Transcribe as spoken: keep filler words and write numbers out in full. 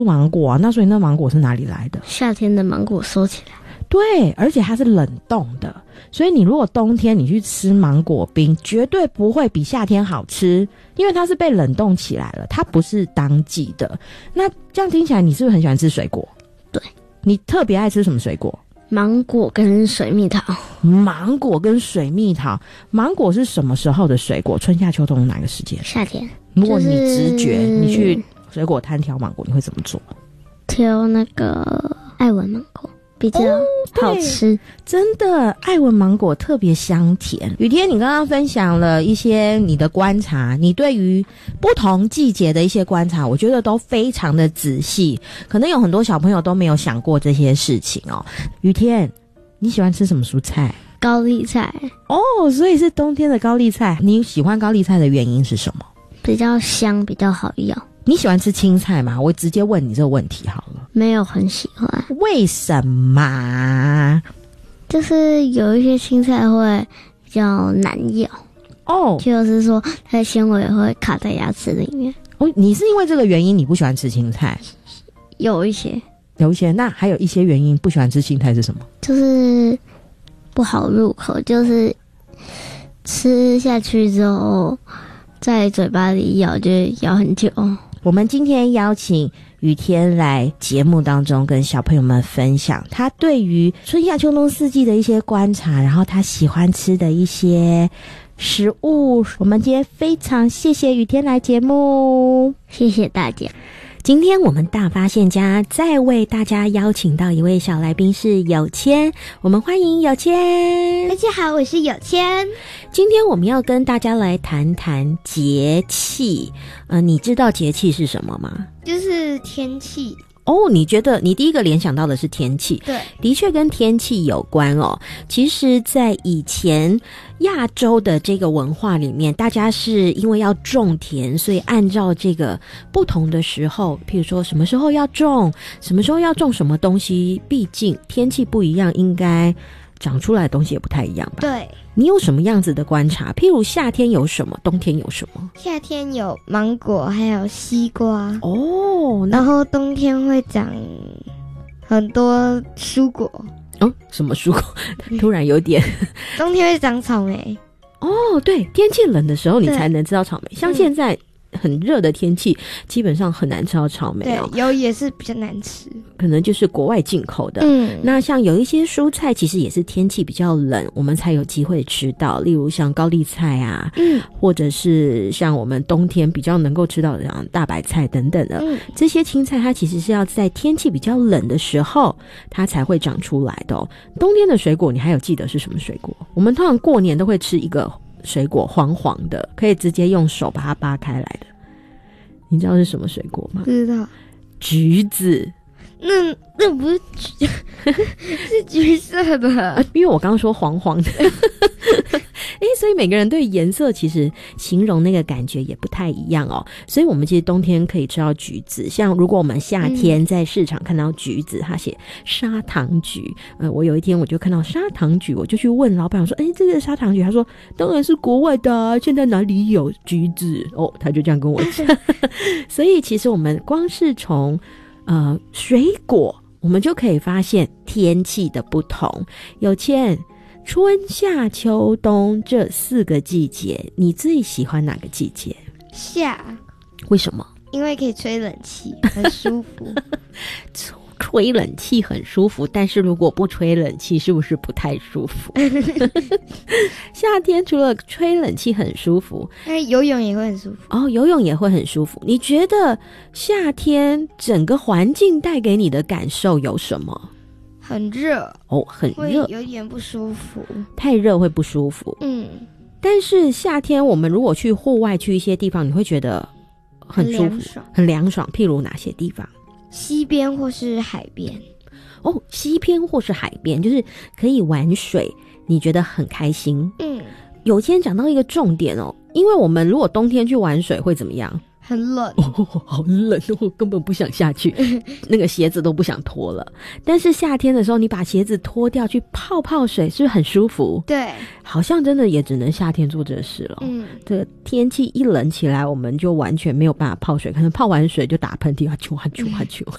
芒果啊，那所以那芒果是哪里来的？ 夏天的芒果收起来。 对，而且它是冷冻的，所以你如果冬天你去吃芒果冰，绝对不会比夏天好吃，因为它是被冷冻起来了，它不是当季的。那这样听起来，你是不是很喜欢吃水果？ 对， 你特别爱吃什么水果？ 芒果跟水蜜桃。 芒果跟水蜜桃，芒果是什么时候的水果？春夏秋冬哪个时间？ 夏天。 如果你直觉，就是、你去水果摊挑芒果，你会怎么做？ 挑那个爱文芒果。比较好吃、哦、 真的，爱文芒果特别香甜。雨天，你刚刚分享了一些你的观察，你对于不同季节的一些观察，我觉得都非常的仔细，可能有很多小朋友都没有想过这些事情哦。雨天，你喜欢吃什么蔬菜？ 高丽菜。 哦，所以是冬天的高丽菜。你喜欢高丽菜的原因是什么？ 比较香，比较好咬。 你喜欢吃青菜吗？我直接问你这个问题好了。 没有很喜欢。 为什么？ 就是有一些青菜会比较难咬哦， 就是说它的纤维会卡在牙齿里面。 哦，你是因为这个原因你不喜欢吃青菜？ 有一些， 有一些。那还有一些原因不喜欢吃青菜是什么？ 就是不好入口，就是吃下去之后在嘴巴里咬就咬很久。 我们今天邀请雨天来节目当中跟小朋友们分享他对于春夏秋冬四季的一些观察，然后他喜欢吃的一些食物。我们今天非常谢谢雨天来节目， 谢谢大家。 今天我们大发现家再为大家邀请到一位小来宾是有谦，我们欢迎有谦。 大家好，我是有谦。 今天我们要跟大家来谈谈节气。呃，你知道节气是什么吗？ 就是天气。 哦，你觉得你第一个联想到的是天气？ 对， 的确跟天气有关哦。其实在以前亚洲的这个文化里面，大家是因为要种田，所以按照这个不同的时候，譬如说什么时候要种，什么时候要种什么东西，毕竟天气不一样，应该长出来的东西也不太一样吧？ 对。 你有什么样子的观察？譬如夏天有什么，冬天有什么？ 夏天有芒果还有西瓜哦， 然后冬天会长很多蔬果。 哦，什么蔬果？突然有点冬天会长草莓。 哦，对，天气冷的时候你才能吃到草莓，像现在很热的天气基本上很难吃到草莓哦。 对，有也是比较难吃， 可能就是国外进口的。 嗯， 那像有一些蔬菜其实也是天气比较冷我们才有机会吃到，例如像高丽菜啊， 嗯， 或者是像我们冬天比较能够吃到的像大白菜等等的、嗯、这些青菜它其实是要在天气比较冷的时候它才会长出来的哦。冬天的水果你还有记得是什么水果？我们通常过年都会吃一个水果，黄黄的，可以直接用手把它扒开来的，你知道是什么水果吗？ 不知道。 橘子。 那那不是橘是橘色的、 啊、因为我刚刚说黄黄的诶，所以每个人对颜色其实形容那个感觉也不太一样哦。所以我们其实冬天可以吃到橘子，像如果我们夏天在市场看到橘子、嗯、它写砂糖橘，呃，我有一天我就看到砂糖橘，我就去问老板说，诶，这个砂糖橘，他说当然是国外的啊，现在哪里有橘子哦，他就这样跟我讲所以其实我们光是从呃水果我们就可以发现天气的不同。有谦，春夏秋冬这四个季节你最喜欢哪个季节？ 夏。 为什么？ 因为可以吹冷气很舒服吹冷气很舒服，但是如果不吹冷气是不是不太舒服夏天除了吹冷气很舒服， 游泳也会很舒服哦，游泳也会很舒服。你觉得夏天整个环境带给你的感受有什么？ 很热哦，很热， 会有点不舒服， 太热会不舒服。 嗯， 但是夏天我们如果去户外去一些地方，你会觉得很舒服，很凉爽，很凉爽。譬如哪些地方？ 溪边或是海边。 哦，溪边或是海边，就是可以玩水，你觉得很开心。 嗯， 有天讲到一个重点哦，因为我们如果冬天去玩水会怎么样？ 很冷， 哦，好冷，我根本不想下去，那个鞋子都不想脱了。但是夏天的时候，你把鞋子脱掉去泡泡水，是不是很舒服？ 对， 好像真的也只能夏天做这事了。 嗯， 这个天气一冷起来，我们就完全没有办法泡水，可能泡完水就打喷嚏，哈啾哈啾哈啾。